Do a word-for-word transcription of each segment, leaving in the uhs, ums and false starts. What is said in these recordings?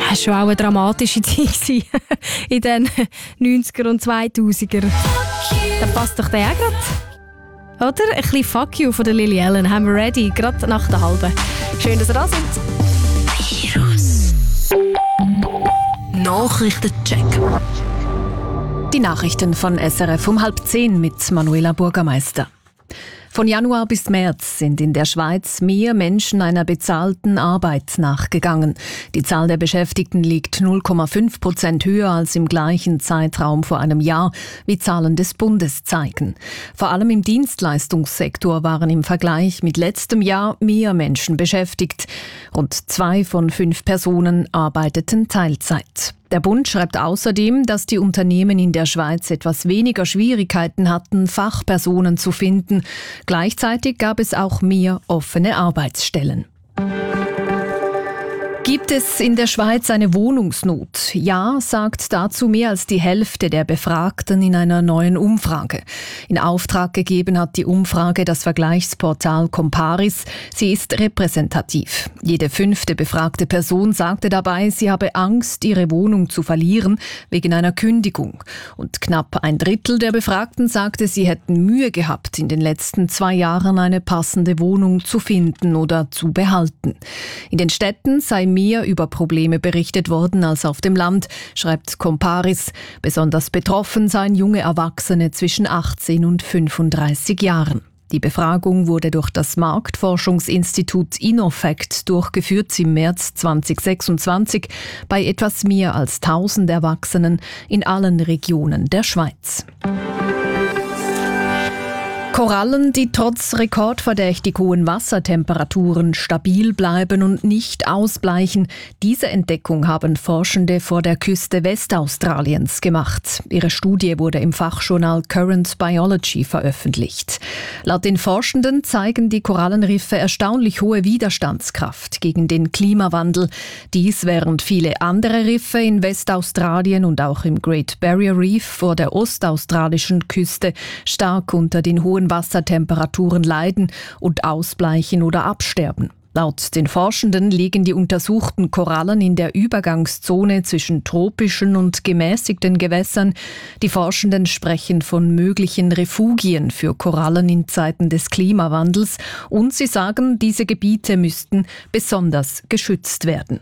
Das war schon auch eine dramatische Zeit in den neunziger und zweitausender. Da passt doch der auch gerade. Oder? Ein bisschen Fuck You von der Lily Allen haben wir ready, gerade nach der halben. Schön, dass ihr da sind. Virus. Nachrichtencheck. Die Nachrichten von S R F um halb zehn mit Manuela Bürgermeister. Von Januar bis März sind in der Schweiz mehr Menschen einer bezahlten Arbeit nachgegangen. Die Zahl der Beschäftigten liegt null Komma fünf Prozent höher als im gleichen Zeitraum vor einem Jahr, wie Zahlen des Bundes zeigen. Vor allem im Dienstleistungssektor waren im Vergleich mit letztem Jahr mehr Menschen beschäftigt. Rund zwei von fünf Personen arbeiteten Teilzeit. Der Bund schreibt außerdem, dass die Unternehmen in der Schweiz etwas weniger Schwierigkeiten hatten, Fachpersonen zu finden. Gleichzeitig gab es auch mehr offene Arbeitsstellen. Gibt es in der Schweiz eine Wohnungsnot? Ja, sagt dazu mehr als die Hälfte der Befragten in einer neuen Umfrage. In Auftrag gegeben hat die Umfrage das Vergleichsportal Comparis. Sie ist repräsentativ. Jede fünfte befragte Person sagte dabei, sie habe Angst, ihre Wohnung zu verlieren wegen einer Kündigung. Und knapp ein Drittel der Befragten sagte, sie hätten Mühe gehabt, in den letzten zwei Jahren eine passende Wohnung zu finden oder zu behalten. In den Städten sei mehr über Probleme berichtet worden als auf dem Land, schreibt Comparis. Besonders betroffen seien junge Erwachsene zwischen achtzehn und fünfunddreißig Jahren. Die Befragung wurde durch das Marktforschungsinstitut Innofect durchgeführt im März zweitausendsechsundzwanzig bei etwas mehr als tausend Erwachsenen in allen Regionen der Schweiz. Korallen, die trotz rekordverdächtig hohen Wassertemperaturen stabil bleiben und nicht ausbleichen. Diese Entdeckung haben Forschende vor der Küste Westaustraliens gemacht. Ihre Studie wurde im Fachjournal Current Biology veröffentlicht. Laut den Forschenden zeigen die Korallenriffe erstaunlich hohe Widerstandskraft gegen den Klimawandel. Dies während viele andere Riffe in Westaustralien und auch im Great Barrier Reef vor der ostaustralischen Küste stark unter den hohen Wassertemperaturen leiden und ausbleichen oder absterben. Laut den Forschenden liegen die untersuchten Korallen in der Übergangszone zwischen tropischen und gemäßigten Gewässern. Die Forschenden sprechen von möglichen Refugien für Korallen in Zeiten des Klimawandels und sie sagen, diese Gebiete müssten besonders geschützt werden.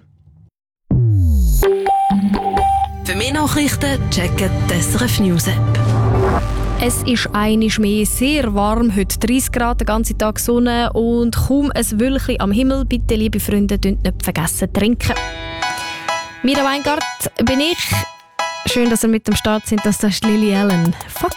Für mehr Nachrichten checken die S R F News App. Es ist einmal mehr sehr warm, heute dreißig Grad, den ganzen Tag Sonne und kaum ein Wölkchen am Himmel. Bitte, liebe Freunde, nicht vergessen zu trinken. Mira Weingart bin ich. Schön, dass ihr mit am Start sind. Das ist Lily Allen. Fuck